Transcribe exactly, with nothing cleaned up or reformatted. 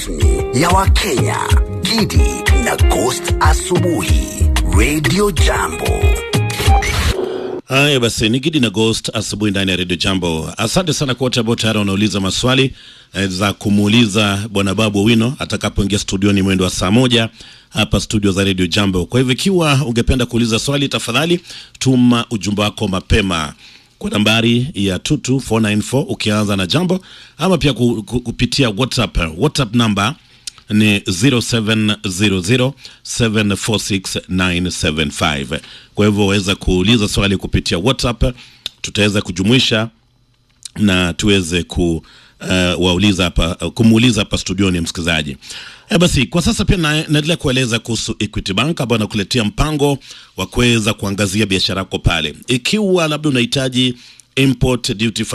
rasmi ya Wakenya, Gidi na Ghost Asubuhi, Radio Jambo. Haya basi, ni Gidi na Ghost Asubuhi ndani ya Radio Jambo. Asante sana kwa wote ambao tayari wanauliza maswali eh, za kumuuliza Bwana Babu Owino atakapoingia studioni mwendo wa saa moja hapa studio za Radio Jambo. Kwa hivyo ikiwa ungependa kuuliza swali, tafadhali tuma ujumbe wako mapema kwa nambari ya two two four nine four ukianza na jambo, ama pia kupitia WhatsApp. WhatsApp number ni zero seven zero zero seven four six nine seven five. Kwa hivyo waweza kuuliza swali kupitia WhatsApp, tutaweza kujumuisha na tuweze ku uh, wauliza hapa uh, kumuuliza hapa studioni msikilizaji. Eh basi, kwa sasa pia na, naendelea kueleza kuhusu Equity Bank ambao nakuletea mpango wa kuweza kuangazia biashara yako pale. Ikiwa labda unahitaji import duty